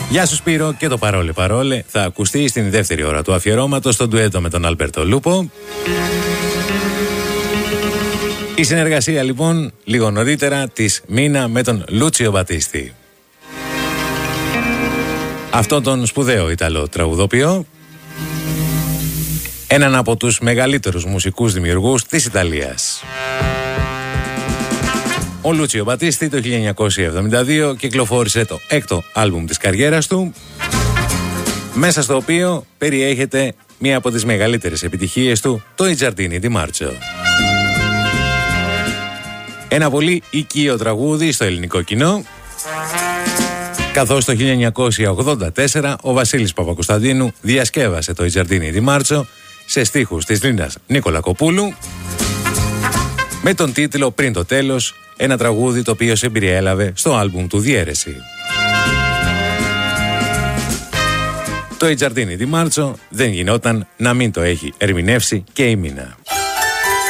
Γεια σου Σπύρο, και το παρόλε παρόλε θα ακουστεί στην δεύτερη ώρα του αφιερώματος στο ντουέτο με τον Αλμπέρτο Λούπο. Η συνεργασία λοιπόν λίγο νωρίτερα της Μίνα με τον Λούτσιο Μπατίστη. Αυτόν τον σπουδαίο Ιταλό τραγουδοποιό, έναν από τους μεγαλύτερους μουσικούς δημιουργούς της Ιταλίας. Ο Λούτσιο Μπατίστη το 1972 κυκλοφόρησε το έκτο άλμπουμ της καριέρας του, μέσα στο οποίο περιέχεται μία από τις μεγαλύτερες επιτυχίες του, το «I Giardini di Marcio». Ένα πολύ οικείο τραγούδι στο ελληνικό κοινό, καθώς το 1984 ο Βασίλης Παπακοσταντίνου διασκεύασε το «I Giardini di Marcio» σε στίχους της Λίνας Νικολακοπούλου με τον τίτλο «Πριν το τέλος», ένα τραγούδι το οποίο συμπεριέλαβε στο άλμπουμ του Διέρεση. Το «I Giardini di Marcio» δεν γινόταν να μην το έχει ερμηνεύσει και η Μίνα.